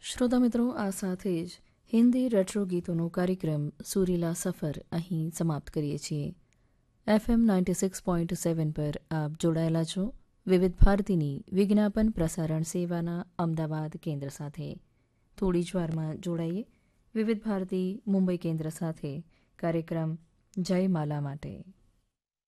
શ્રોતા મિત્રો, આ સાથે જ હિન્દી રેટ્રો ગીતોનો કાર્યક્રમ સુરીલા સફર અહીં સમાપ્ત કરીએ છીએ. FM 96.7 પર આપ જોડાયેલા છો વિવિધ ભારતીની વિજ્ઞાપન પ્રસારણ સેવાના અમદાવાદ કેન્દ્ર સાથે. થોડી જ વારમાં જોડાઈએ વિવિધ ભારતી મુંબઈ કેન્દ્ર સાથે કાર્યક્રમ જયમાલા માટે.